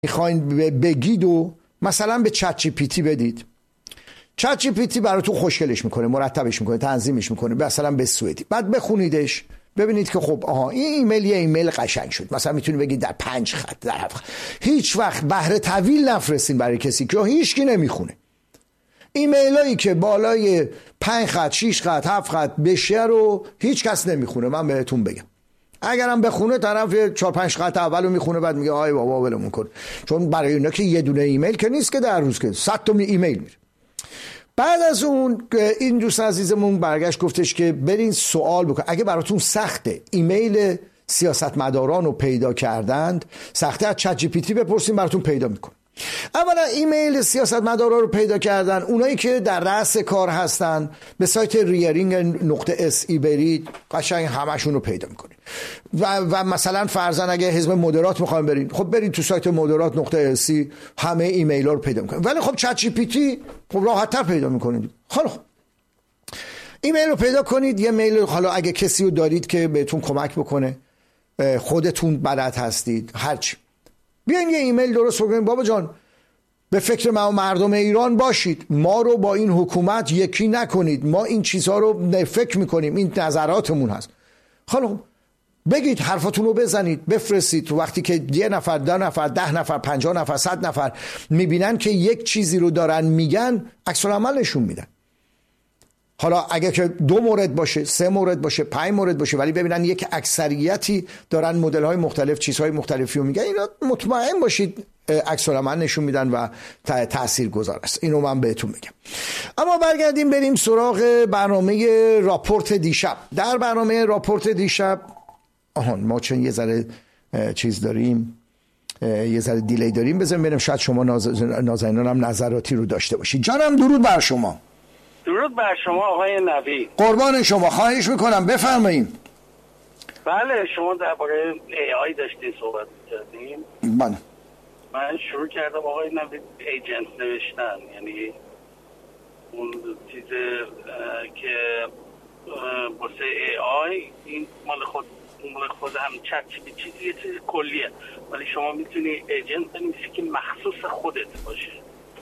میخواین بگید و مثلا به چت جی پی تی بدید. چت جی پی تی براتون خوشگلش میکنه، مرتبش میکنه، تنظیمش میکنه مثلا به سوئدی. بعد بخونیدش ببینید که خب آها این ایمیل یه ایمیل قشنگ شد، مثلا میتونید بگید در 5 خط، در 7 خط. هیچ وقت بهره طویل نفرستین برای کسی که هیچکی نمیخونه. ایمیلایی که بالای 5 خط 6 خط 7 خط بشه رو هیچ کس نمیخونه. من بهتون بگم اگرم بخونه طرف 4 5 خط اولو میخونه بعد میگه آی بابا ولمون کن، چون برای اینا که یه دونه ایمیل که نیست که در روز که 100 تا ایمیل میره. بعد از اون این دوست عزیزمون برگشت گفتش که برین سوال بکن، اگه براتون سخته ایمیل سیاستمداران رو پیدا کردند، سخته از چت جی پی تی بپرسین براتون پیدا میکنه. اولا ایمیل سیاستمدارا رو پیدا کردن، اونایی که در رأس کار هستن به سایت rearing.se برید قشنگ همشون رو پیدا میکنید. و مثلا فرضاً اگه حزب مدرات میخوایم برید، خب برید تو سایت moderat.se همه ایمیل ها رو پیدا میکنید. ولی خب چت جی پی تی خب راحت‌تر پیدا میکنید. خب ایمیل رو پیدا کنید، یه میل، حالا اگه کسی رو دارید که بهتون کمک بکنه، خودتون بلد هستید، هرچی، بیاین یه ایمیل درست بکنید. بابا جان به فکر ما و مردم ایران باشید، ما رو با این حکومت یکی نکنید، ما این چیزها رو فکر میکنیم، این نظراتمون هست. خب بگید، حرفتون رو بزنید، بفرستید. تو وقتی که 1 نفر 2 نفر 10 نفر 50 نفر 100 نفر میبینن که یک چیزی رو دارن میگن، عکس العمل نشون میدن. حالا اگه که 2 مورد باشه، 3 مورد باشه، 5 مورد باشه، ولی ببینن یک اکثریتی دارن مدل های مختلف، چیزهای مختلفی رو میگن، اینا مطمئن باشید عکس العمل نشون میدن و تاثیرگذار است. اینو من بهتون میگم. اما برگردیم بریم سراغ برنامه راپورت دیشب. در برنامه راپورت دیشب ما چون یه ذره چیز داریم، یه ذره دیلی داریم، بذاریم بریم، شاید شما نازنینان هم نظراتی رو داشته باشید. جانم درود بر شما. درود بر شما آقای نوی. قربان شما، خواهش میکنم بفرمایید. بله شما درباره AI داشتین صحبت کردین. بله. من شروع کردم آقای نوی ایجنت نوشتن، یعنی اون چیز که واسه AI این مال خود هم چیزی یه چیز کلیه، ولی شما میتونی ایجنت بنویسی که مخصوص خودت باشه.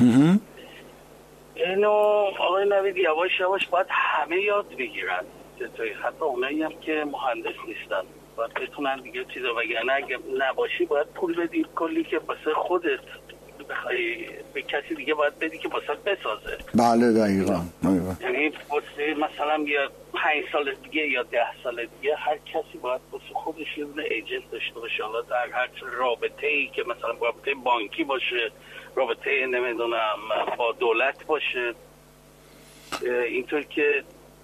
اینو آقای نوید یواش یواش باید همه یاد بگیرن، حتی اونایی هم که مهندس نیستن باید بتونن دیگه چیزا، وگرنه اگه نباشی باید پول بدی کلی که واسه خودت بخوای به کسی دیگه باید بدی که واسه بسازه. بله دقیقاً. یعنی واسه مثلا یا 5 سال دیگه یا 10 سال دیگه هر کسی باید واسه خودش یه دونه ایجنت داشته باشه، حالا در هر رابطه‌ای که مثلا رابطه بانکی باشه، رابطه نمیدونم با دولت باشه، اینطور که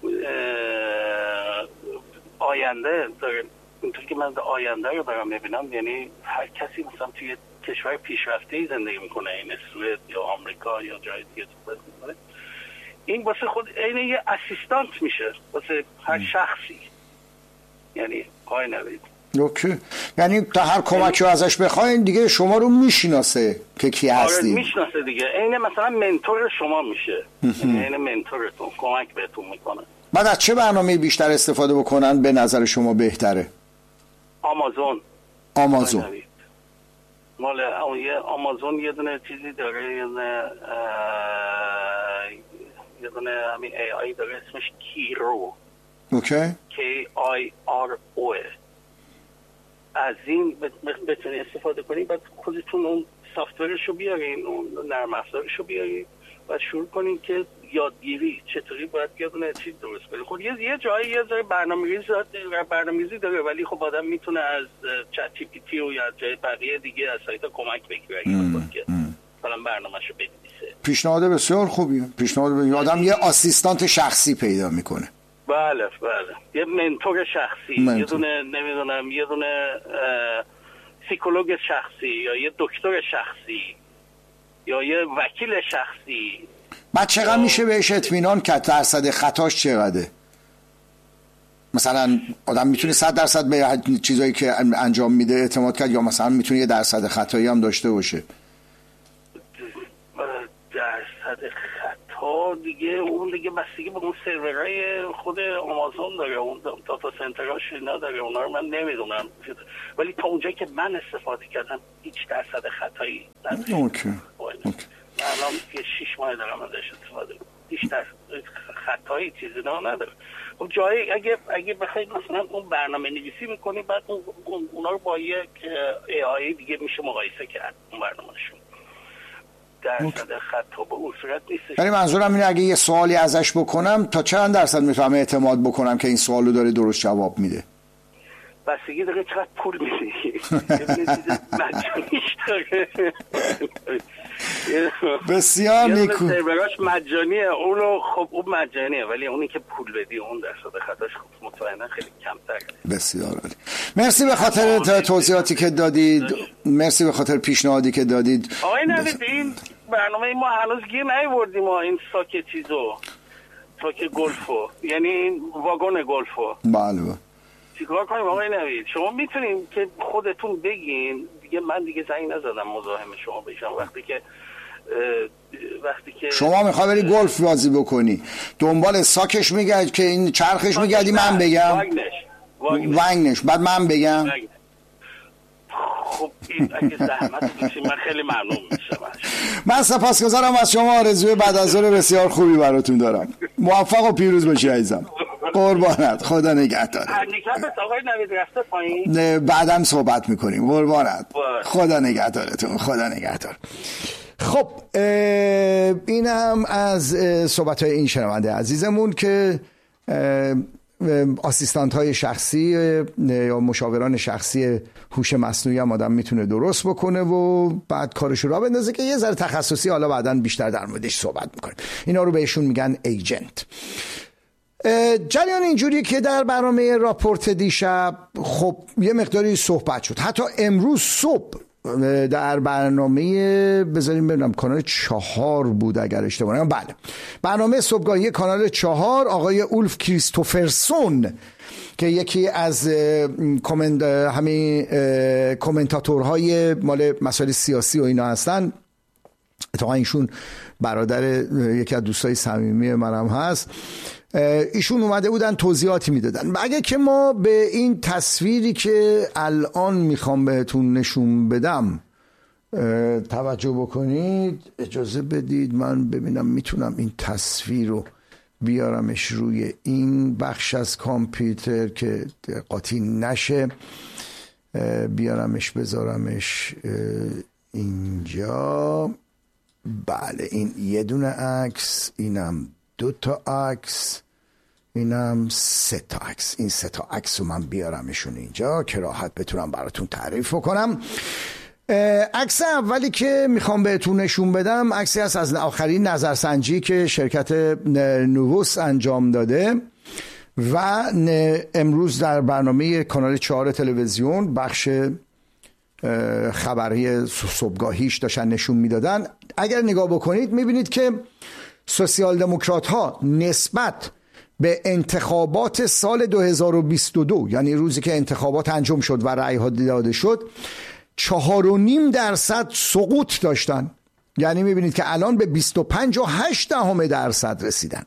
آینده داره، اینطور که من آینده رو دارم میبینم. یعنی هر کسی مثلا توی کشور پیشرفته‌ای زندگی میکنه، این سوئد یا آمریکا یا جای دیگه میکنه، این واسه خود عین یه اسیستانت میشه واسه هر شخصی. یعنی آقای نوید اوکی، یعنی تا هر کمکی رو ازش بخواین دیگه شما رو میشناسه که کی هستی. آره میشناسه دیگه، عین مثلا منتور شما میشه، عین منتورتون، کمک بهتون میکنه. بعد از چه برنامه بیشتر استفاده بکنن به نظر شما بهتره؟ آمازون مال آمازون یه دونه چیزی داره، یه دونه همین AI داره اسمش کیرو. اوکی. KIRO. از این بتونی استفاده کنی، بعد خودتون اون سافتورش رو بیارین، اون نرم افزارش رو بیارین و شروع کنین که یادگیری چطوری باید یه دونه چیز درست کنی. خب یه جایی یه ذره برنامه‌ریزی داره، ولی خب آدم میتونه از چت جی پی تی و یا جای بقیه دیگه از سایت کمک بگیره که مثلا برنامه‌شو بنویسه. پیشنهاد بسیار خوبیه. آدم یه آسیستانت شخصی پیدا میکنه. بله یه منتور شخصی، یه دونه نمیدونم یه دونه پسیکولوگ شخصی یا یه دکتر شخصی یا یه وکیل شخصی. بعد چقدر میشه بهش اطمینان کرد؟ درصد خطاش چقدره؟ مثلا آدم میتونه 100% به چیزایی که انجام میده اعتماد کرد، یا مثلا میتونه یه درصد خطایی هم داشته باشه؟ درصد خطا خب دیگه اون دیگه بستگی به اون سرورهای خود آمازون داره، اون داتا سنتراش اینا داره، اونا رو من نمیدونم، ولی تا اونجایی که من استفاده کردم هیچ درصد خطایی نداشت. اوکی. من الان یه 6 ماه دارم ازش استفاده کنم، هیچ خطایی چیزی نداره. خب جایی اگه بخواید مثلا اون برنامه نویسی میکنی، بعد اونا رو با یک AI دیگه میشه مقایسه کرد اون برنامه‌شون. درصد خطا به اون صورت نیستش. یعنی منظورم اینه اگه یه سوالی ازش بکنم تا چند درصد میتونم اعتماد بکنم که این سوالو داره درست جواب میده؟ بستگی داره چقدر پول میدی. مجانیش داره. بسیار نیکو. سروراش مجانیه، اونو خب اون مجانیه، ولی اونی که پول بدی اون درصد خطاش خب مطمئنا خیلی کمتره. بسیار عالی. مرسی به خاطر توضیحاتی که دادید، مرسی به خاطر پیشنهادی که دادید. آقای نوید این برنامه ما هنوز گیر نیاوردیم، ما این ساک چیزو، ساک گلفو، یعنی این واگن گلفو. بله. چیکار کنیم آقای نوید؟ شما میتونیم که خودتون بگین دیگه، من دیگه زنگ نزدم مزاحم شما بشم وقتی که شما میخوای بری گلف بازی بکنی، دنبال ساکش میگرد که این چرخش میگردی، من بگم وانگنش بعد من بگم. خب این اگه زحمت بشه من خیلی ممنون میشم. من سپاسگزارم از شما، آرزوی بعد از ظهر بسیار خوبی براتون دارم. موفق و پیروز باشی عزیزم. قربانت، خدا نگهدار. هندیکپت آقای نوید رفته پایین؟ نه بعدم صحبت میکنیم. قربانت، خدا نگهدارتون، خدا نگهدار. خب اینم از صحبت‌های این شنونده عزیزمون که آسیستانت های شخصی یا مشاوران شخصی هوش مصنوعی هم آدم میتونه درست بکنه و بعد کارش رو راه بندازه که یه ذره تخصصی، حالا بعداً بیشتر در موردش صحبت میکنیم. اینا رو بهشون میگن ایجنت. جریان اینجوری که در برنامه راپورت دیشب خب یه مقداری صحبت شد، حتی امروز صبح در برنامه بذاریم ببینم کانال 4 بود اگر اشتباه نکنم، بله برنامه صبحگاهی کانال 4 آقای اولف کریستوفرسون که یکی از همین کامنتاتورهای مال مسائل سیاسی و اینا هستن، اتفاقا ایشون برادر یکی از دوستای صمیمی منم هست، ایشون اومده بودن توضیحاتی میدادن. اگه که ما به این تصویری که الان میخوام بهتون نشون بدم توجه بکنید، اجازه بدید من ببینم میتونم این تصویر رو بیارمش روی این بخش از کامپیوتر که قاطی نشه، بیارمش بذارمش اینجا. بله این یه دونه عکس، اینم 2 تا عکس، اینم 3 تا عکس. این 3 تا عکس رو من بیارمشون اینجا که راحت بتونم براتون تعریف کنم. عکس اولی که میخوام بهتون نشون بدم عکسی هست از آخرین نظرسنجی که شرکت نووس انجام داده و امروز در برنامه کانال 4 تلویزیون بخش خبری صبحگاهیش داشتن نشون میدادن. اگر نگاه بکنید میبینید که سوسیال دموکرات ها نسبت به انتخابات سال 2022، یعنی روزی که انتخابات انجام شد و رأی ها داده شد، 4.5% سقوط داشتن. یعنی میبینید که الان به 25.8% رسیدن.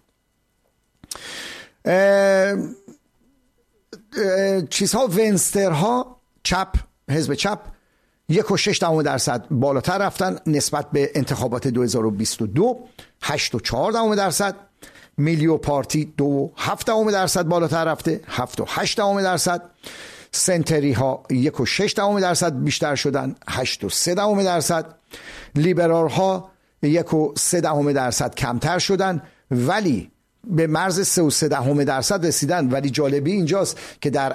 چیزها ونسترها، چپ، حزب چپ 1.6% بالاتر رفتن نسبت به انتخابات 2022. 8.4%. میلیو پارتی 2.7% بالاتر رفته، 7.8%. سنتری ها 1.6% بیشتر شدن، 8.3%. لیبرال ها 1.3% کمتر شدن ولی به مرز 3.3% رسیدن. ولی جالبی اینجاست که در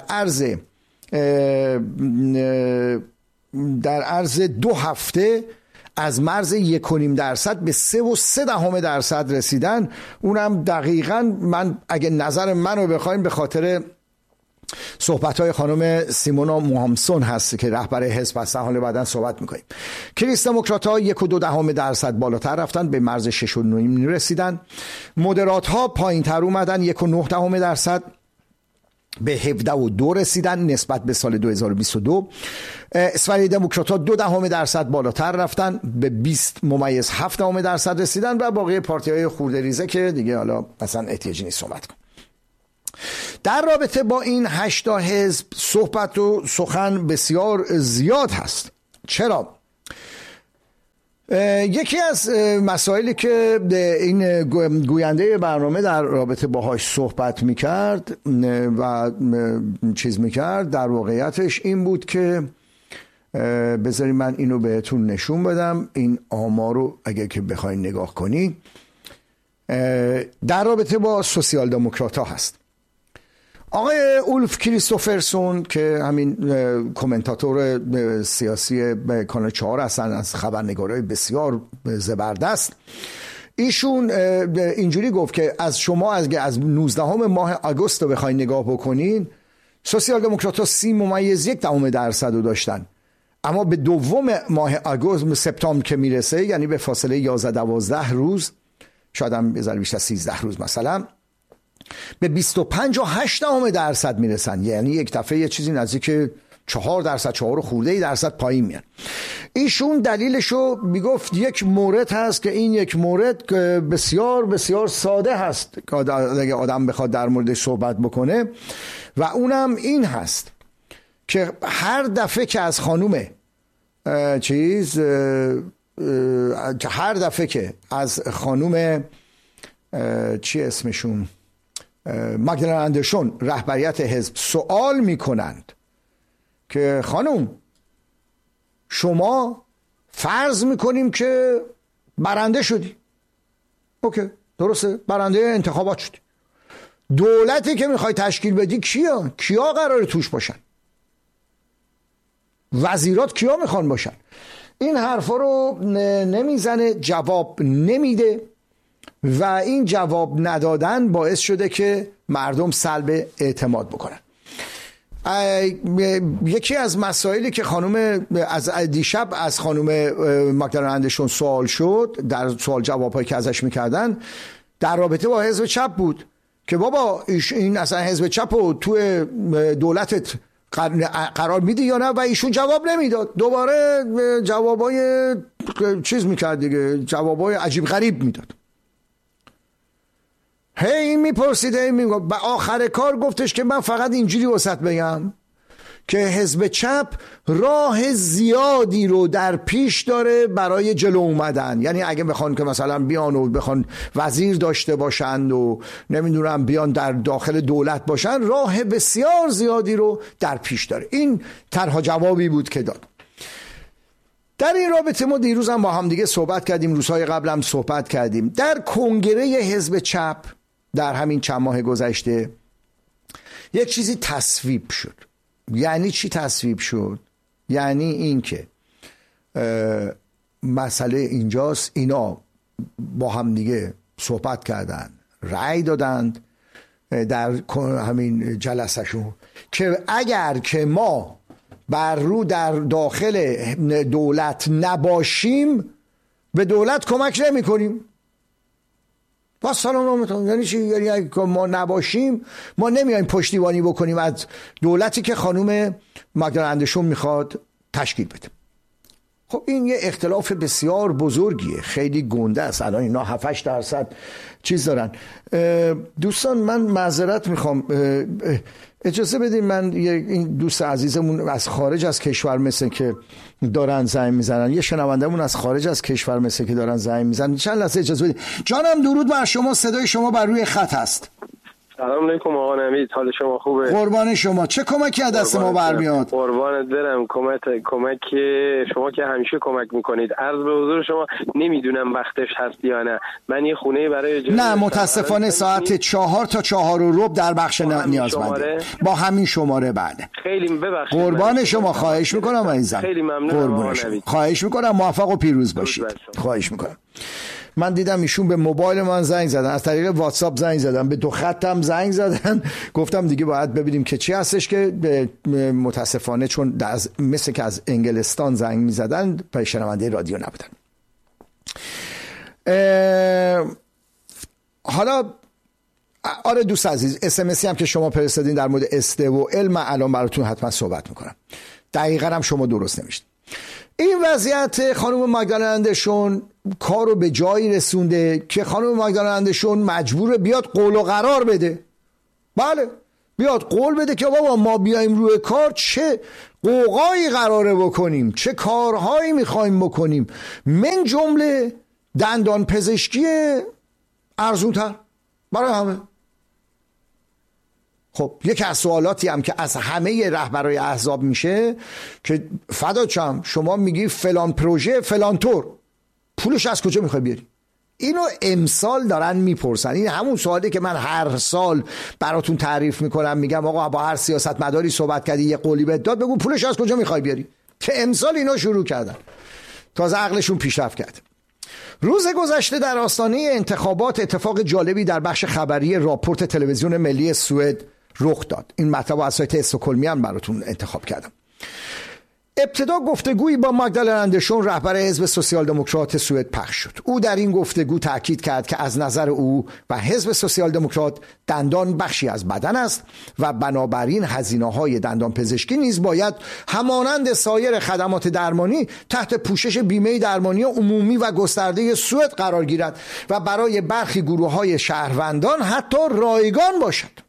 عرض 2 هفته از مرز 1.5% به 3.3% رسیدن. اونم دقیقاً من اگه نظر منو بخوایم به خاطر صحبت‌های خانم سیمونا موهامسون هست که رهبر حزب هستن، حالا بعداً صحبت می‌کنیم. کریس دموکرات‌ها 1.2% بالاتر رفتن به مرز 6.9 رسیدن. مدرات‌ها پایین‌تر اومدن 1.9%. به 17.2 رسیدن نسبت به سال 2022. اسفری دموکرات‌ها 0.2% بالاتر رفتن به 20.7% رسیدن و باقی پارتی‌های خورده ریزه که دیگه حالا مثلا احتیاجی نیست صحبت کنم. در رابطه با این 8 حزب صحبت و سخن بسیار زیاد هست. چرا؟ یکی از مسائلی که این گوینده برنامه در رابطه باهاش صحبت میکرد و چیز میکرد در واقعیتش این بود که بذارید من اینو بهتون نشون بدم، این آمار رو اگر که بخواید نگاه کنی در رابطه با سوسیال دموکرات ها هست. آقای اولف کریستوفرسون که همین کامنتاتور سیاسی کانال 4 هستن، از خبرنگارای بسیار زبردست، ایشون اینجوری گفت که از شما از 19 ماه آگوست رو بخواید نگاه بکنین، سوسیال دموکرات ها 30.1% رو داشتن، اما به دوم ماه آگوست سپتامبر که میرسه، یعنی به فاصله 11-12 روز، شاید هم بذاره بیشتر 13 روز مثلا، به 25.8% میرسن. یعنی یک دفعه یه چیزی نزدیک 4%، 4 خورده درصد پایین میان. ایشون دلیلشو میگفت یک مورد هست که این یک مورد بسیار بسیار ساده هست که اگه آدم بخواد در موردش صحبت بکنه، و اونم این هست که هر دفعه که از خانوم چی اسمشون، ماگدالنا اندرسون رهبریت حزب سوال میکنند که خانم شما فرض میکنیم که برنده شدی، اوکی درسته، برنده انتخابات شدی، دولتی که میخوای تشکیل بدی کیا قراره توش باشن، وزیرات کیا میخوان باشن؟ این حرفا رو نمیزنه، جواب نمیده و این جواب ندادن باعث شده که مردم سلب اعتماد بکنن. یکی از مسائلی که خانم از دیشب از خانم ماگدالنا اندرسون سوال شد در سوال جوابایی که ازش میکردن در رابطه با حزب چپ بود که بابا این اصلا حزب چپ رو توی دولتت قرار میدی یا نه، و ایشون جواب نمیداد، دوباره جوابای چیز میکرد دیگه، جوابای عجیب غریب میداد. هی میپرسید، هی میگفت، به آخر کار گفتش که من فقط اینجوری وسط بگم که حزب چپ راه زیادی رو در پیش داره برای جلو اومدن. یعنی اگه بخوان که مثلا بیان و بخوان وزیر داشته باشند و نمیدونم بیان در داخل دولت باشن، راه بسیار زیادی رو در پیش داره. این طرح جوابی بود که داد. در این رابطه ما دیروز هم با هم دیگه صحبت کردیم، روزهای قبل هم صحبت کردیم. در کنگره حزب چپ در همین چند ماه گذشته یک چیزی تصویب شد. یعنی چی تصویب شد؟ یعنی این که مسئله اینجاست، اینا با هم دیگه صحبت کردن، رأی دادند در همین جلسهشون که اگر که ما بر رو در داخل دولت نباشیم به دولت کمک نمی کنیم. با سلام نامتون یعنی چی؟ یعنی اگه ما نباشیم ما نمیایم پشتیبانی بکنیم از دولتی که خانوم ماگدالنا اندرسون میخواد تشکیل بده. خب این یه اختلاف بسیار بزرگیه، خیلی گنده است. الان اینا 7-8% چیز دارن. دوستان من معذرت میخوام، اجازه بدید من این دوست عزیزمون از خارج از کشور مثل که دارن زنگ میزنن، یه شنوندمون از خارج از کشور مثل که دارن زنگ میزنن، چند لحظه اجازه بدید. جانم درود بر شما، صدای شما بر روی خط هست. سلام علیکم آقا نوید، حال شما خوبه؟ قربان شما. چه کمکی از دست ما برمیاد؟ قربانت برم. کمک شما که همیشه کمک میکنید. عرض به حضور شما نمیدونم وقتش هست یا نه، من یه خونه برای نه متاسفانه ساعت 4 تا 4:15 در بخش نیازمنده با همین شماره. بله خیلی ببخشید قربان شما، خواهش میکنم عزیزم، خیلی ممنونم. خواهش میکنم، موفق و پیروز باشید. خواهش میکنم. من دیدم ایشون به موبایل من زنگ زدن، از طریق واتساپ زنگ زدن، به 2 خطم زنگ زدن. گفتم دیگه باید ببینیم که چی هستش، که متاسفانه چون مثل که از انگلستان زنگ می زدن به شنونده رادیو نبودن. حالا آره دوست عزیز، اسمسی هم که شما فرستادین در مورد استه و علم الان براتون حتما صحبت میکنم. دقیقاً هم شما درست نمیشید. این وضعیت خانم ماگدالنا اندرسون کارو به جایی رسونده که خانم ماگدالنا اندرسون مجبور بیاد قول و قرار بده. بله، بیاد قول بده که بابا ما بیایم روی کار، چه قوقایی قراره بکنیم، چه کارهایی میخوایم بکنیم، من جمله دندان پزشکی ارزونتر برای همه. خب یکی از سوالاتی هم که از همه رهبرای احزاب میشه که فداچم شما میگی فلان پروژه فلان طور، پولش از کجا میخوای بیاری؟ اینو امسال دارن میپرسن. این همون سوالی که من هر سال براتون تعریف میکنم، میگم آقا با هر سیاستمداری صحبت کردی یه قولی بهت داد، بگو پولش از کجا میخوای بیاری؟ که امسال اینا شروع کردن، تازه عقلشون پیشرفت کرد. روز گذشته در آستانه انتخابات اتفاق جالبی در بخش خبری راپورت تلویزیون ملی سوئد رخ داد. این مطلب از سایت استکهلمیان براتون انتخاب کردم. ابتدا گفتگویی با ماگدالنا اندرسون رهبر حزب سوسیال دموکرات سوئد پخش شد. او در این گفتگو تاکید کرد که از نظر او و حزب سوسیال دموکرات دندان بخشی از بدن است و بنابراین هزینه‌های دندان پزشکی نیز باید همانند سایر خدمات درمانی تحت پوشش بیمه درمانی عمومی و گسترده سوئد قرار گیرد و برای برخی گروه‌های شهروندان حتی رایگان باشد.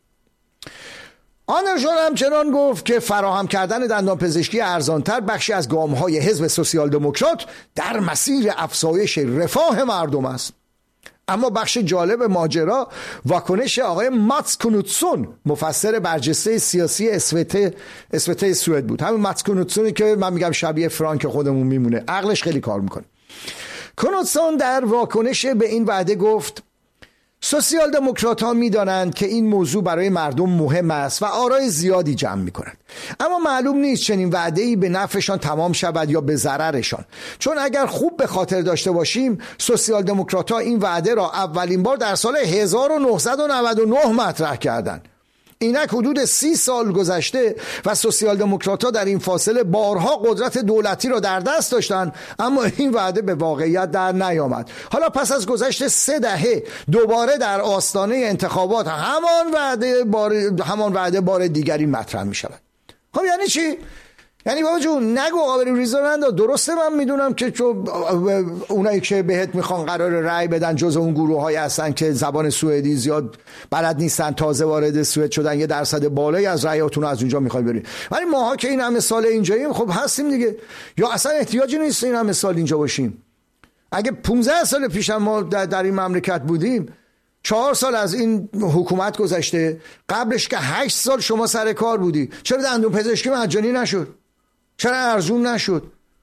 آندرسون همچنان گفت که فراهم کردن دندان پزشکی ارزانتر بخشی از گام‌های حزب سوسیال دموکرات در مسیر افزایش رفاه مردم است. اما بخش جالب ماجرا واکنش آقای ماتس کنوتسون، مفسر برجسته سیاسی اسوته سوئد بود. همین ماتس کنوتسونی که من میگم شبیه فرانک خودمون میمونه، عقلش خیلی کار میکنه. کنوتسون در واکنش به این وعده گفت سوسیال دموکرات ها می دانند که این موضوع برای مردم مهم است و آرای زیادی جمع می کنند، اما معلوم نیست چنین وعده‌ای به نفعشان تمام شود یا به ضررشان، چون اگر خوب به خاطر داشته باشیم سوسیال دموکرات ها این وعده را اولین بار در سال 1999 مطرح کردند. اینک حدود 30 سال گذشته و سوسیال دموکرات ها در این فاصله بارها قدرت دولتی را در دست داشتند، اما این وعده به واقعیت در نیامد. حالا پس از گذشت 3 دهه دوباره در آستانه انتخابات همان وعده بار دیگری مطرح می شود. خب یعنی چی؟ یعنی بابا جون نگو آبرو ریزا نندا. درسته من میدونم که اونایی که بهت میخوان قرار رأی بدن جز اون گروه های هستن که زبان سوئدی زیاد بلد نیستن، تازه وارد سوئد شدن، یه درصد بالایی از رأیاتون رو از اونجا میخوای برید، ولی ماها که این همه سال اینجاییم خب هستیم دیگه، یا اصلا احتیاجی نیست این همه سال اینجا باشیم. اگه 15 سال پیش ما در این مملکت بودیم، 4 سال از این حکومت گذشته، قبلش که 8 سال شما سر کار بودی، چرا دندون پزشکی مجانی نشد؟ چرا ارزون نشد؟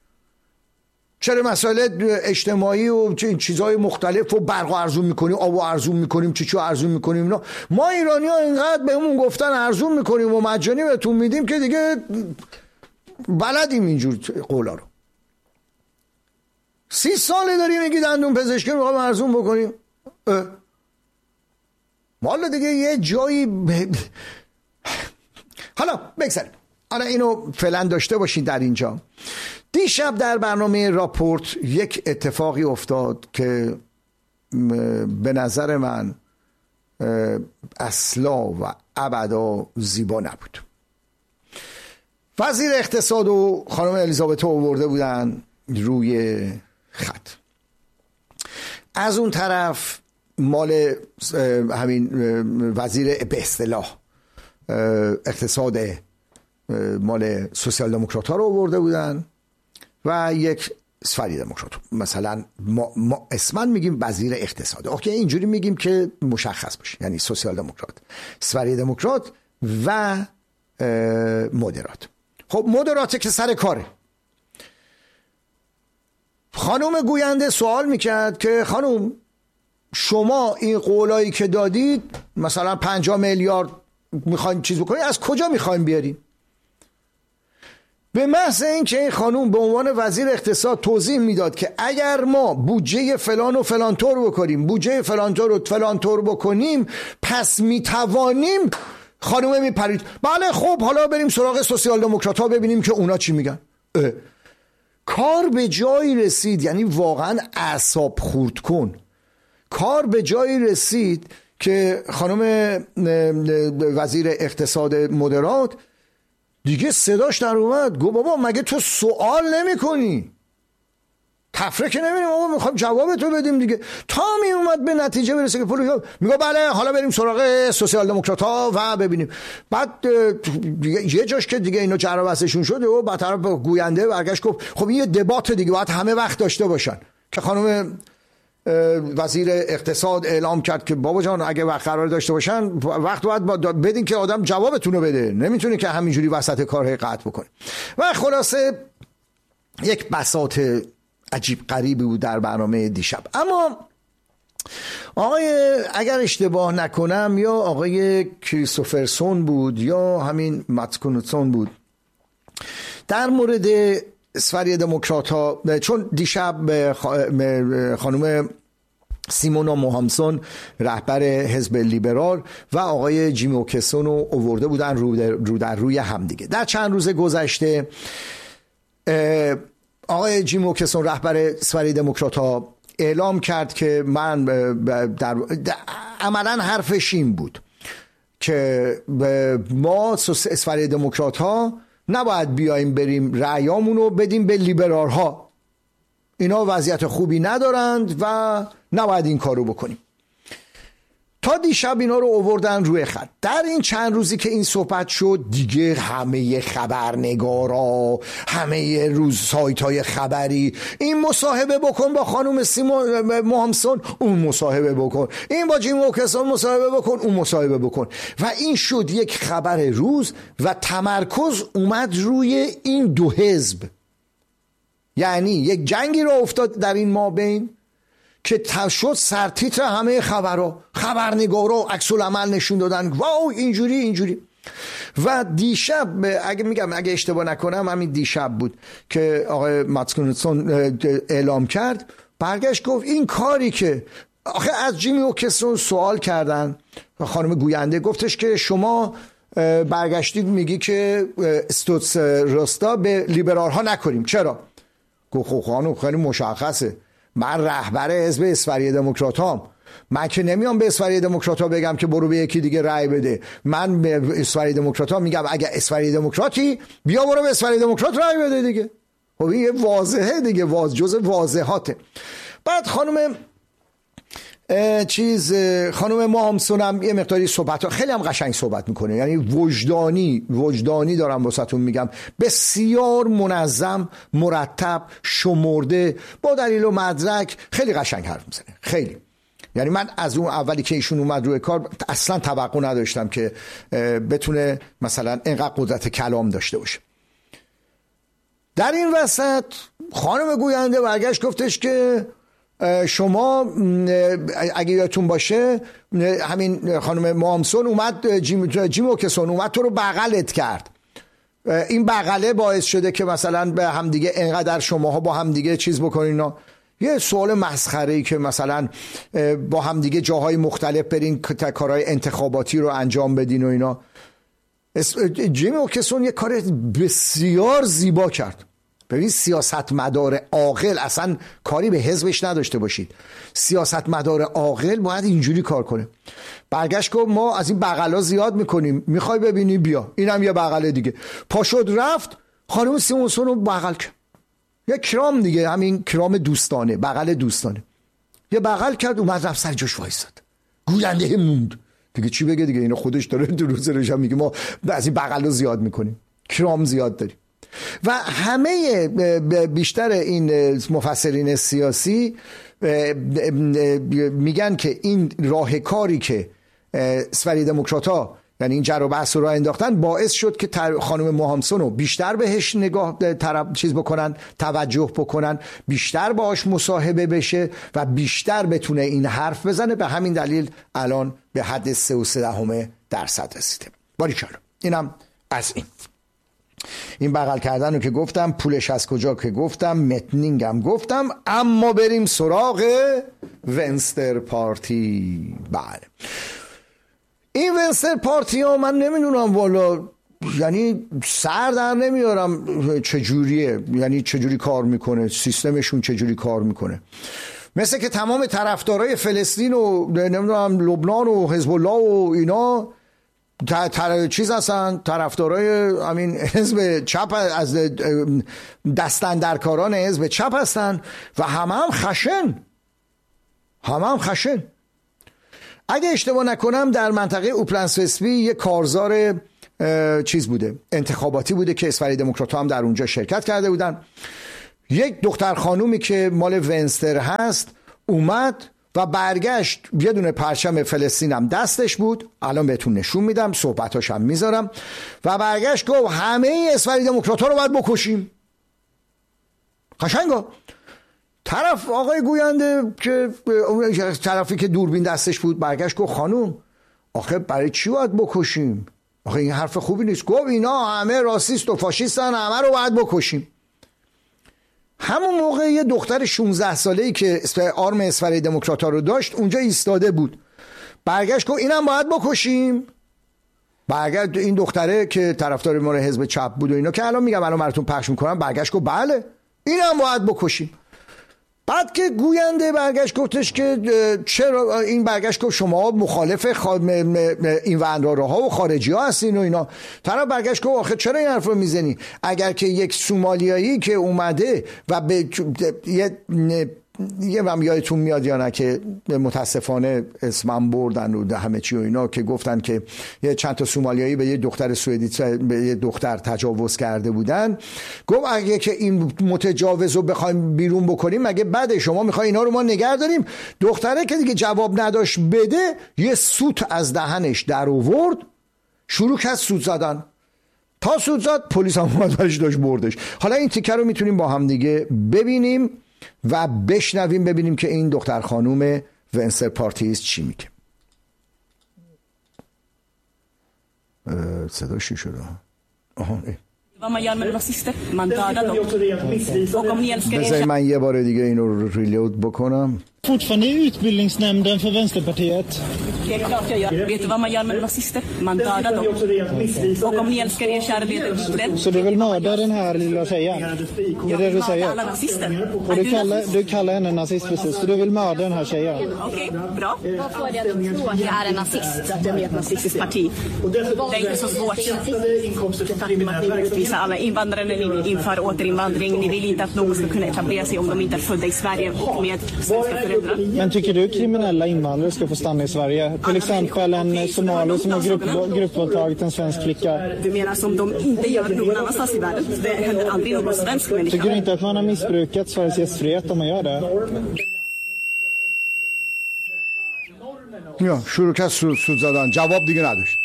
چرا مسائل اجتماعی و چیزهای مختلف و برق ارزون میکنیم، آب ارزون میکنیم، چیچو ارزون میکنیم؟ ما ایرانی ها اینقدر بهمون گفتن ارزون میکنیم و مجانی بهتون میدیم که دیگه بلدیم اینجور قولا رو. 30 ساله داریم میگی دندون پزشکی میخوایم ارزون بکنیم. والا دیگه یه جایی حالا بگذاریم. حالا اینو فعلا داشته باشین در اینجا. دیشب در برنامه راپورت یک اتفاقی افتاد که به نظر من اصلا و ابدا زیبا نبود. وزیر اقتصاد و خانم الیزابت آورده بودن روی خط، از اون طرف مال همین وزیر به اصطلاح اقتصاد مال سوسیال دموکرات ها رو آورده بودن و یک سفری دموکرات. مثلا ما اسمن میگیم وزیر اقتصاد، اوکی اینجوری میگیم که مشخص باشه، یعنی سوسیال دموکرات، سفری دموکرات و مدرات. خب مدراته که سر کاره. خانم گوینده سوال میکرد که خانم شما این قولایی که دادید مثلا 50 میلیارد میخواین چیز بکنید، از کجا میخواین بیارین؟ به محض این که این خانوم به عنوان وزیر اقتصاد توضیح میداد که اگر ما بودجه فلان و فلان طور بکنیم، بودجه فلان طور و فلان طور بکنیم، پس میتوانیم، خانومه میپرید بله خب حالا بریم سراغ سوسیال دموکرات ها ببینیم که اونا چی میگن. کار به جایی رسید، یعنی واقعا اعصاب خورد کن، کار به جایی رسید که خانم وزیر اقتصاد مدرات دیگه صداش در اومد، گفت بابا مگه تو سوال نمی کنی؟ تفره که نمیدیم، بابا میخوایم جواب تو بدیم دیگه. تا می اومد به نتیجه برسه که پول میگه بله حالا بریم سراغ سوسیال دموکرات ها و ببینیم. بعد یه جاش که دیگه اینو جر و بحثشون شده و بعد طرف گوینده برگشت گفت خب این یه دبات دیگه، باید همه وقت داشته باشن. که خانم وزیر اقتصاد اعلام کرد که بابا جان اگه وقت قرار داشته باشن وقت باید بدین که آدم جوابتون رو بده، نمیتونه که همینجوری وسط کار قطع بکنه. و خلاصه یک بساط عجیب غریبی بود در برنامه دیشب. اما آقای اگر اشتباه نکنم یا آقای کریستوفرسون بود یا همین ماتس کنوتسون بود در مورد اسفری دموکرات ها، چون دیشب خانم سیمونا موهامسون رهبر حزب لیبرال و آقای جیمی اوکسون رو آورده بودن رو در روی همدیگه. در چند روز گذشته آقای جیمی اوکسون رهبر اسفری دموکرات ها اعلام کرد که من عملا حرفش این بود که ما اسفری دموکرات ها نباید بیایم بریم رأیامون رو بدیم به لیبرال ها، اینا وضعیت خوبی ندارند و نباید این کارو بکنیم. تا دیشب اینا رو آوردن روی خط. در این چند روزی که این صحبت شد دیگه همه خبرنگارا، همه روز سایت‌های خبری این مصاحبه بکن با خانم موهامسون، اون مصاحبه بکن، این با جیم اوکسون مصاحبه بکن، اون مصاحبه بکن و این شد یک خبر روز و تمرکز اومد روی این دو حزب. یعنی یک جنگی را افتاد در این مابین که شد سرتیتر همه خبرنگارا عکس العمل نشون دادن، واو اینجوری. و دیشب اگه اشتباه نکنم همین دیشب بود که آقای ماتس کنوتسون اعلام کرد، برگشت گفت این کاری که آخه از جیمی اوکسون سوال کردن، خانم گوینده گفتش که شما برگشتید میگی که استوتس راستا به لیبرال ها نکنیم، چرا؟ گفت خب خانم خیلی مشخصه، من رهبر حزب اسفری دموکرات هام، من که نمیام به اسفری دموکرات ها بگم که برو به یکی دیگه رأی بده. من به اسفری دموکرات ها میگم اگه اسفری دموکراتی بیا برو به اسفری دموکرات رأی بده دیگه. خب این یه واضحه دیگه، جز واضحاته. بعد خانم موهامسون هم یه مقداری صحبت ها خیلی هم قشنگ صحبت میکنه، یعنی وجدانی دارم واسهتون میگم، بسیار منظم، مرتب، شمرده، با دلیل و مدرک، خیلی قشنگ حرف میزنه، خیلی. یعنی من از اون اولی که ایشون اومد روی کار اصلا توقع نداشتم که بتونه مثلا اینقدر قدرت کلام داشته باشه. در این وسط خانم گوینده برگشت گفتش که شما اگه یادتون باشه همین خانم موهامسون اومد، جیم اوکسون اومد تو رو بغلت کرد، این بغله باعث شده که مثلا به همدیگه انقدر شماها با همدیگه چیز بکنین. یه سوال مسخره‌ای که مثلا با همدیگه جاهای مختلف برین کارهای انتخاباتی رو انجام بدین و اینا. جیم اوکسون یه کار بسیار زیبا کرد. ببین سیاستمدار عاقل اصلا کاری به حزبش نداشته باشید، سیاستمدار عاقل باید اینجوری کار کنه. برگشت گفت ما از این بغلا زیاد میکنیم، میخوای ببینی بیا، اینم یه بغله دیگه. پاشد رفت خانم سیمونسون رو بغل کرد، یه کرام دیگه، همین کرام دوستانه، بغل دوستانه، یه بغل کرد، اومد رفت سر جاش وایساد. گوینده موند دیگه، چی بگه دیگه، اینو خودش داره دو روز روشم میگه ما از این بغلا زیاد میکنیم، کرام زیاد داریم. و همه بیشتر این مفسرین سیاسی میگن که این راه کاری که اسفری دموکرات ها یعنی این جر و بحث رو انداختن باعث شد که خانم موهامسون رو بیشتر بهش توجه بکنن، بیشتر باهاش مصاحبه بشه و بیشتر بتونه این حرف بزنه. به همین دلیل الان به حد 3.3% رسیده. باریکلا. اینم از این بغل کردن رو که گفتم، پولش از کجا که گفتم، متنینگ هم گفتم. اما بریم سراغ ونستر پارتی. بله این ونستر پارتی ها من نمیدونم والا، یعنی سر در نمیارم چجوریه، یعنی چجوری کار میکنه، سیستمشون چجوری کار میکنه. مثل که تمام طرفدارای فلسطین و نمیدونم لبنان و حزب الله و اینا چیز هستن، طرفدارای همین حزب چپ، از دستاندرکاران حزب چپ هستن و هم خشن. اگه اشتباه نکنم در منطقه اوپلنسوسبی یه کارزار چیز بوده، انتخاباتی بوده که اسفری دموکرات‌ها هم در اونجا شرکت کرده بودن. یک دختر خانومی که مال ونستر هست اومد و برگشت، یه دونه پرچم فلسطین هم دستش بود، الان بهتون نشون میدم، صحبتاش هم میذارم، و برگشت گفت همه اسفری دموکرات‌ها رو باید بکشیم. قشنگا طرف آقای گوینده که طرفی که دوربین دستش بود برگشت گفت خانوم آخه برای چی باید بکشیم؟ آخه این حرف خوبی نیست. گفت اینا همه راسیست و فاشیستن، همه رو باید بکشیم. همون موقع یه دختر 16 ساله‌ای که آرم اسفری دموکرات‌ها رو داشت اونجا ایستاده بود، برگشت گفت اینم باید بکشیم. برگشت این دختره که طرفدار ما حزب چپ بود و اینا که الان میگم الان براتون پخش میکنم، برگشت گفت بله اینم باید بکشیم. بعد که گوینده برگشت گفتش که چرا، این برگشت گفت شما مخالف این وندارها و خارجی ها هستین و اینا. طرف برگشت گفت آخه چرا این حرف رو میزنی؟ اگر که یک سومالیایی که اومده و به یه هم یادتون میاد یا نه که متاسفانه اسمم بردن و همه چی و اینا، که گفتن که یه چند تا سومالیایی به یه دختر سوئدی به یه دختر تجاوز کرده بودن. گفت اگه که این متجاوز رو بخوایم بیرون بکنیم مگه بعد شما میخوای اینا رو ما نگه داریم؟ دختره که دیگه جواب نداشت بده، یه سوت از دهنش در آورد، شروع کرد سوت زدن. تا سوت زد پلیس هم اومد داشت بردش. حالا این تیکه رو میتونیم با هم دیگه ببینیم و بشنویم، ببینیم که این دختر خانوم ونستر پارتیست چی میگه. صداش چی شده؟ Vad man gör med rasister, man dödar dem. Och om ni älskar بذاری من یه بار دیگه اینو ریلود بکنم. Fortfarande i utbildningsnämnden för Vänsterpartiet. Det är klart jag gör. Vet du vad man gör med rasister? Man dödar dem. Och om ni älskar er kära Hitler. Så du vill mörda den här lilla tjejen? Är det du säger? Alla rasister. Och du kallar henne nazist precis, så du vill mörda den här tjejen? Okej, bra. Vad får dig att tro att jag är en nazist? Att jag är ett nazistiskt parti. Det är inte så svårt. Det faktum att ni vill utvisa alla invandrare när ni inför återinvandring. Ni vill inte att någon ska kunna etablera sig om de inte är födda i Sverige med svenska föräldrar. Men tycker du kriminella invandrare ska få stanna i Sverige? Till exempel en somalier som har gruppvåldtagit en svensk flicka. Du menar som de inte gör någon annanstans i världen? Det händer aldrig någon svensk människa. Tycker du inte att man har missbrukat Sveriges gästfrihet om man gör det? یا شروع کرد سود زدن، جواب دیگه نداشت.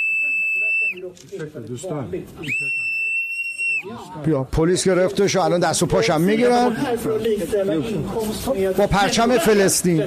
بیا پلیس گرفتش و الان دست و پاشم میگیرن با پرچم فلسطین.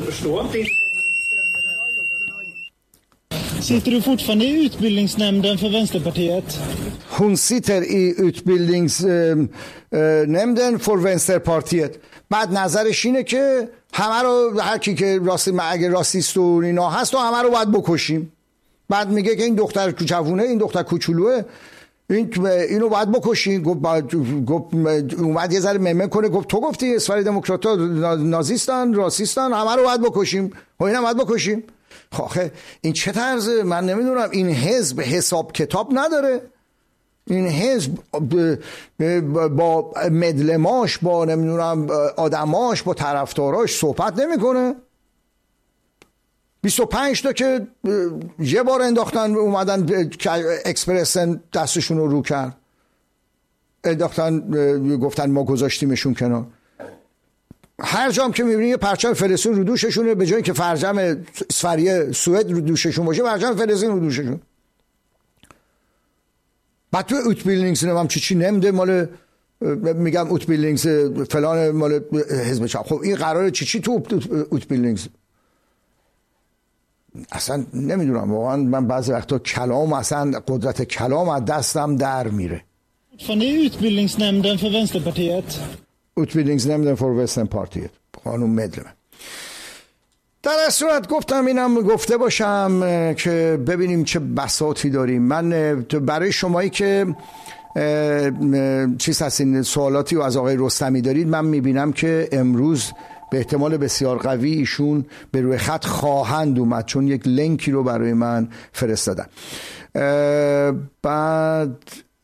Sitter du fortfarande i utbildningsnämnden för Vänsterpartiet? Hon sitter i utbildningsnämnden för Vänsterpartiet. بعد نظرش اینه که همه رو، هر کی که اگه راسیست و اینا هست و همه رو باید بکشیم. بعد میگه که این دختر جوونه، این دختر کوچولوه، اینو باید بکشین. گفت اومد یه ذره ممه کنه، گفت تو گفتی اسفری دموکرات‌ها نازیستن، راسیستن، همه رو باید بکشیم و اینا باید بکشیم. آخه این چه طرزه؟ من نمیدونم. این حزب حساب کتاب نداره. این حزب با مدلماش، با نمیدونم آدماش، با طرفداراش صحبت نمیکنه. 25 تا که یه بار انداختن اومدن اکسپرسن دستشون رو رو کرد، انداختن گفتن ما گذاشتیمشون کنار. هر جام که میبینی یه پرچم فلسطین رو دوششونه، به جایی که پرچم اسفری سوئد رو دوششون باشه پرچم فلسطین رو دوششون. بعد تو اوتبیلدینگز هم چی نمیده مال، میگم اوتبیلدینگز فلان مال حزب چپ. خب این قراره چی تو اوتبیلدینگز؟ اصلا نمیدونم واقعا. من بعضی وقتا کلام، اصلا قدرت کلام از دستم در میره. Utbildningsnämnden för Vänsterpartiet. Utbildningsnämnden för Vänsterpartiet. خانم مدلم. در صورت گفتم اینم گفته باشم که ببینیم چه بساطی داریم. من برای شمایی که چیز هستین، سوالاتی رو از آقای رستمی دارید، من میبینم که امروز به احتمال بسیار قوی ایشون به روی خط خواهند اومد، چون یک لینکی رو برای من فرستادن. بعد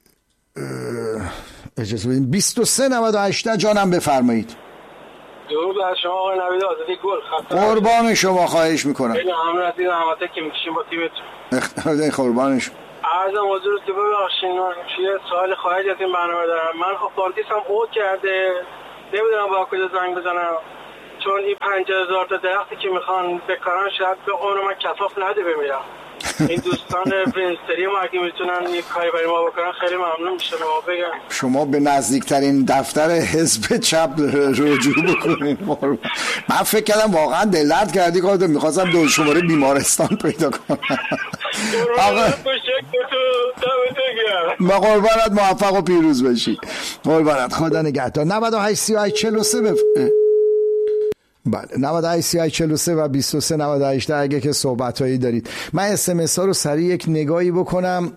اجازه بدین 2398 جانم بفرمایید. درود بر شما آقای نوید آزادی گل. قربان شما، خواهش میکنم. خیلی ممنون از این زحماتی که میکشین با تیمتون. قربانش. عرضم حضورت که ببخشید یه سوال خواهی از این برنامه دارم. من خب پارتیسم اوت کرده، نمیدونم با کجا زنگ بزنم، چون این 50,000 تا درختی که میخوان بکارن شاید به عمر من کفاف نده بمیرم. این دوستان پرینستری ما اگه میتونن یک کاری برای ما بکنن خیلی ممنون میشه. ما بگم شما به نزدیکترین دفتر حزب چپ رجوع بکنید. من فکر کردم واقعا دلت کردی که میخواستم دو شماره بیمارستان پیدا کنم. آقا ما قربانت، موفق و پیروز بشی. قربانت، خدا نگهدار. 98 38 43 بله 98 38 43 و 23 98 اگه که صحبتایی دارید. من SMS ها رو سریع یک نگاهی بکنم.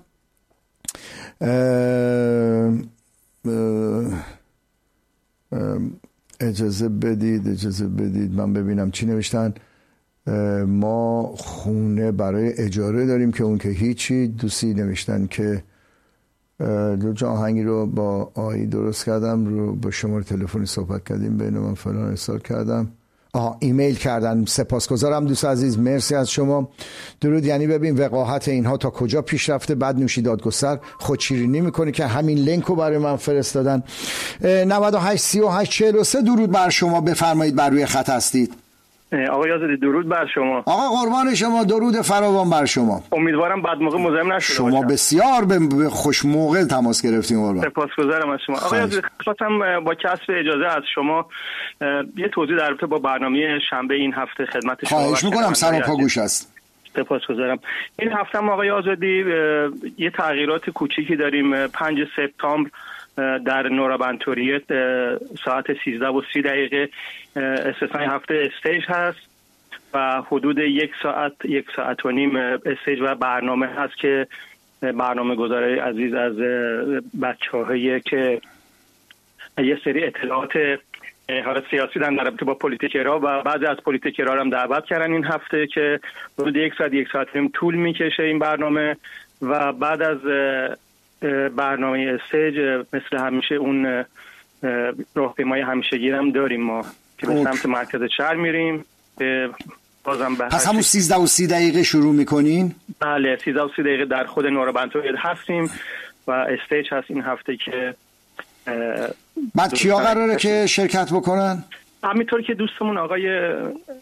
اجازه بدید من ببینم چی نوشتن. ما خونه برای اجاره داریم که اون که هیچی. دوستی نوشتن که دو آهنگی رو با آیی درست کردم، رو با شماره تلفنی صحبت کردیم، بین من فلان ارسال کردم. ایمیل کردن. سپاسگزارم دوست عزیز، مرسی از شما. درود. یعنی ببین وقاحت اینها تا کجا پیش رفته. بعد نوشی دادگستر خودشیرینی میکنه که همین لینک رو برای من فرستادن. 98 38 43 درود بر شما، بفرمایید، بر روی خط هستید. آقای آزادی درود بر شما. آقا قربان شما، درود فراوان بر شما. امیدوارم بعد موقع مزاحم نشده شما باشم. بسیار به خوش موقع تماس گرفتیم قربان. سپاسگزارم از شما. آقای آزادی خواستم با کسب اجازه از شما یه توضیح در رابطه با برنامه شنبه این هفته خدمت شما. خواهش میکنم، سر و پا گوش است. سپاسگزارم. این هفته هم آقای آزادی یه تغییرات کوچیکی داریم. 5 سپتامبر در نورابنتوریت ساعت 13:30 استثنای هفته استیج هست و حدود 1 ساعت و نیم استیج و برنامه هست که برنامه گذاری عزیز از بچه‌هایی که یه سری اطلاعات حالت سیاسی در رابطه با پلیتیکرها و بعضی از پلیتیکرها هم دعوت کردن این هفته که حدود 1 ساعت و نیم طول میکشه این برنامه. و بعد از برنامه استیج مثل همیشه اون راهپیمای همیشگی هم داریم ما که به سمت مرکز شهر میریم. بازم پس همون 13:30 شروع میکنین؟ بله 13:30 در خود نورابنتوریت هستیم و استیج هست این هفته که بعد کیا قراره که شرکت بکنن؟ همینطور که دوستمون آقای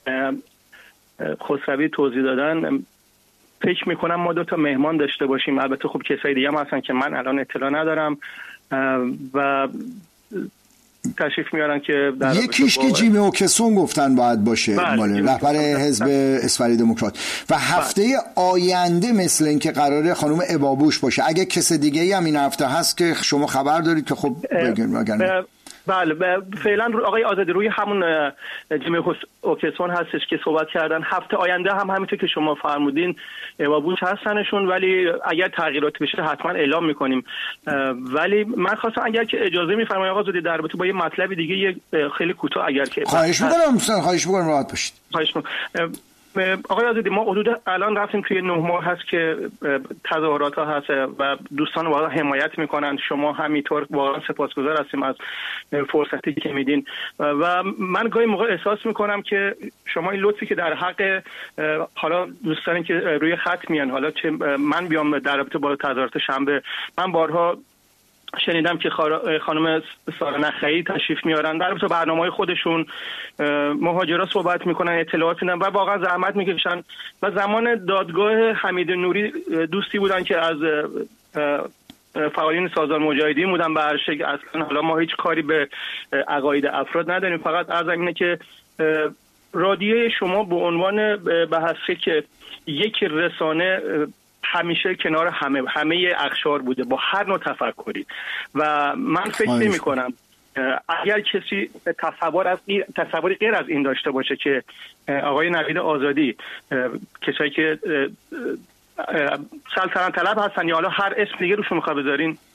خسروی توضیح دادن فکر میکنم ما 2 تا مهمان داشته باشیم. البته خب کسای دیگه هم هستن که من الان اطلاع ندارم و تشریف میارن که یکیش که جیمی اوکسون گفتن باید باشه، رهبر حزب اسفری دموکرات. و هفته آینده مثل این که قراره خانم ابابوش باشه. اگه کس دیگه هم این هفته هست که شما خبر دارید که خب بگین. بله فعلا آقای آزادی روی همون جیمی اوکسون هستش که صحبت کردن. هفته آینده هم همینطور که شما فرمودین ابابوش هستنشون، ولی اگر تغییرات بشه حتما اعلام میکنیم. ولی من خواستم اگر که اجازه میفرمایید آقا آزادی در رابطه با یه مطلب دیگه خیلی کوتاه اگر که خواهش میکنم راحت باشید. آقای آزادی ما حدود الان رفتیم توی 9 ماه هست که تظاهرات ها هست و دوستان واقعا حمایت میکنن. شما همینطور واقعا سپاسگزار هستیم از فرصتی که میدین و من گاهی موقع احساس میکنم که شما این لطفی که در حق حالا دوستانی که روی خط میان، حالا چه من بیام در رابطه با تظاهرات شنبه، من بارها شنیدم که خانم سارا نخعی تشریف میارن در رابطه برنامه‌های خودشون مهاجرا صحبت میکنن، اطلاعات میدن و واقعا زحمت میکشن. و زمان دادگاه حمید نوری دوستی بودن که از فعالین سازمان مجاهدین بودن به هر شکل. اصلا حالا ما هیچ کاری به عقاید افراد نداریم، فقط از اینه که رادیو شما به عنوان بحثی که یک رسانه همیشه کنار همه اقشار بوده با هر نوع تفکری و من فکر نمی کنم اگر کسی تصوری غیر از این داشته باشه که آقای نوید آزادی کسایی که سلطنت طلب هستن یا حالا هر اسم دیگه روشون میخواد بذارین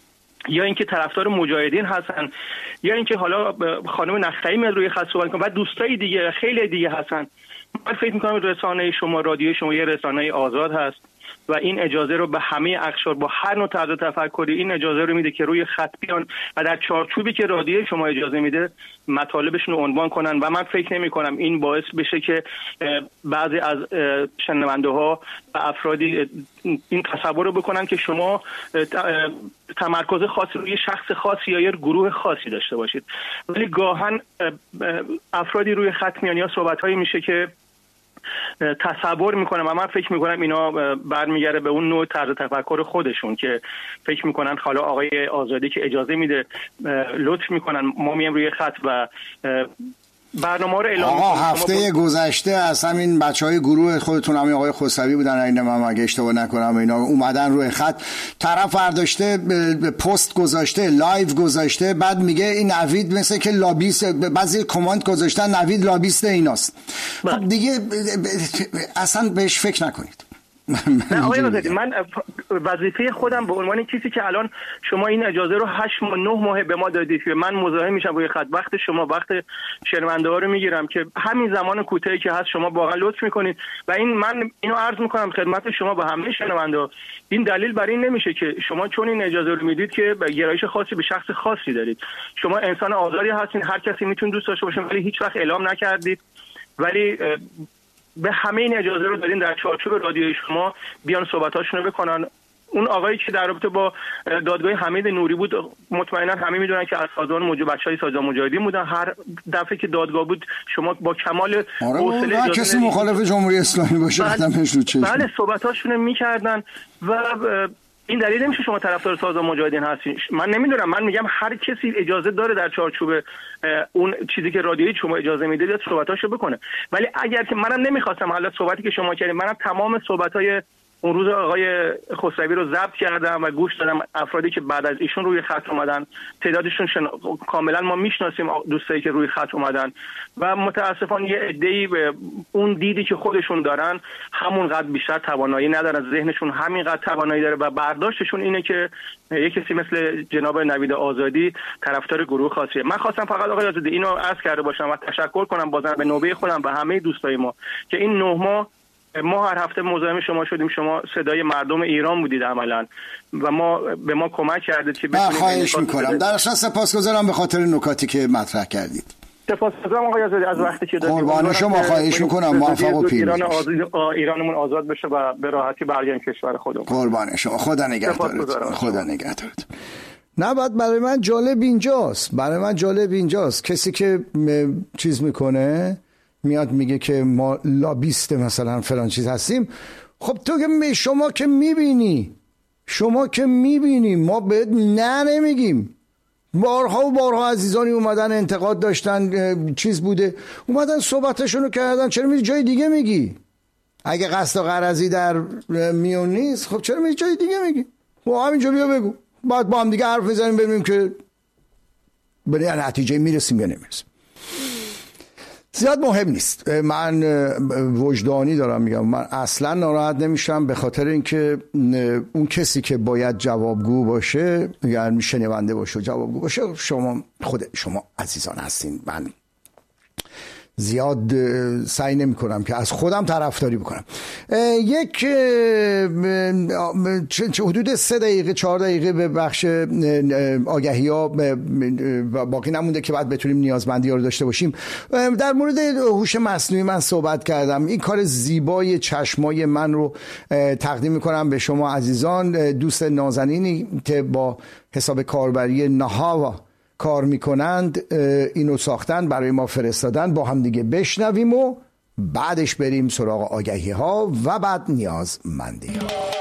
یا اینکه طرفدار مجاهدین هستن، یا اینکه حالا خانم نختعی میاد روی خط صحبت کنه و دوستای دیگه خیلی دیگه هستن. من فکر می‌کنم رسانه شما، رادیو شما یه رسانه آزاد هست و این اجازه رو به همه اقشار با هر نوع طرز تفکری این اجازه رو میده که روی خط بیان و در چارچوبی که رادیو شما اجازه میده مطالبشون رو عنوان کنن و من فکر نمی کنم این باعث بشه که بعضی از شنونده ها و افرادی این تصور رو بکنن که شما تمرکز خاصی روی شخص خاصی یا یه گروه خاصی داشته باشید. ولی گاهن افرادی روی خط میان یا صحبت‌هایی میشه که تصور میکنم و من فکر میکنم اینا برمیگره به اون نوع طرز تفکر خودشون که فکر میکنن حالا آقای آزادی که اجازه میده لطف میکنن ما میایم روی خط و برنامه رو اعلام آقا هفته گذشته از همین بچهای گروه خودتون همین آقای خسروی بودن این من اگه اشتباه نکنم اینا اومدن روی خط، طرف برداشته پست گذاشته لایو گذاشته بعد میگه این نوید مثل که لابیست، بعضی کامنت گذاشتن نوید لابیست ایناست. خب دیگه اصلا بهش فکر نکنید. نه آقای آزادی، من وظیفه خودم به عنوان کسی که الان شما این اجازه رو 8 ماه 9 ماه به ما دادید که من مزاحم میشم روی خط، وقت شما وقت شنونده ها رو میگیرم که همین زمان کوتاهی که هست شما واقعا لطف میکنید و این من اینو عرض میکنم خدمت شما و همه شنونده ها، این دلیل بر این نمیشه که شما چون این اجازه رو میدید که گرایش خاصی به شخص خاصی دارید. شما انسان آزادی هستین، هر کسی میتونه دوست داشته باشه، ولی هیچ وقت اعلام نکردید، ولی به همه این اجازه رو دادین در چارچوب رادیوی شما بیان صحبتاشون رو بکنن. اون آقایی که در رابطه با دادگاه حمید نوری بود، مطمئنا همه میدونن که از سازمان بچهای سازمان مجاهدین بودن. هر دفعه که دادگاه بود شما با کمال حوصله اجازه کسی مخالف جمهوری اسلامی باشه آدمش رو چشم بله صحبتاشون رو میکردن و این دلیل نمیشه شما طرفدار سازمان مجاهدین هستین. من نمیدونم، من میگم هر کسی اجازه داره در چارچوب اون چیزی که رادیویی شما اجازه میده بیاد صحبتاشو بکنه. ولی اگر که منم نمیخواستم، حالا صحبتی که شما کردین، منم تمام صحبتای اون روز آقای خسروی رو ضبط کردم و گوش دادم. افرادی که بعد از ایشون روی خط اومدن تعدادشون کاملا ما میشناسیم، دوستایی که روی خط اومدن و متاسفانه یه عده‌ای به اون دیدی که خودشون دارن همونقدر بیشتر توانایی ندارن، ذهنشون همینقدر توانایی داره و برداشتشون اینه که یه کسی مثل جناب نوید آزادی طرفدار گروه خاصیه. من خواستم فقط آقای آزادی اینو عرض کرده باشم و تشکر کنم بازم به نوبه خودم و همه دوستای ما که این 9 ماه ما هر هفته مزاحم شما شدیم، شما صدای مردم ایران بودید عملاً و به ما کمک کردید که بتونیم. خواهش می‌کنم. در اصل سپاسگزارم به خاطر نکاتی که مطرح کردید. سپاسگزارم آقای آزادی از وقتی که دادید. قربان شما، خواهش می‌کنم. موفق و پیروز. ایرانمون آزاد بشه و به راحتی برگردیم کشور خودمون. قربان شما. خدا نگهدارت. خدا نگهدارت. نه بعد برای من جالب اینجاست کسی که چیز میکنه میاد میگه که ما لابیست مثلا فلان چیز هستیم. خب تو که شما که میبینی ما بهت نمیگیم. بارها و بارها عزیزانی اومدن انتقاد داشتن، چیز بوده، اومدن صحبتشون رو کردن. چرا میری جای دیگه میگی؟ اگه قصد و غرضی در میون نیست خب چرا میری جای دیگه میگی؟ با همینجا بیا بگو، بعد با هم دیگه حرف بزنیم ببینیم که به نتیجه میرسیم یا نمیرسیم. زیاد مهم نیست. من وجدانی دارم میگم، من اصلا ناراحت نمیشم به خاطر اینکه اون کسی که باید جوابگو باشه، یعنی شنونده باشه و جوابگو باشه، خود شما عزیزان هستین. من زیاد سعی نمی کنم که از خودم طرفداری بکنم. یک حدود 3 دقیقه 4 دقیقه به بخش آگهی ها باقی نمونده که بعد بتونیم نیازمندی ها رو داشته باشیم. در مورد هوش مصنوعی من صحبت کردم. این کار زیبای چشمای من رو تقدیم میکنم به شما عزیزان. دوست نازنینی که با حساب کاربری نهاوا کار میکنند اینو ساختن، برای ما فرستادن، با هم دیگه بشنویم و بعدش بریم سراغ آگهی ها و بعد نیازمندی ها.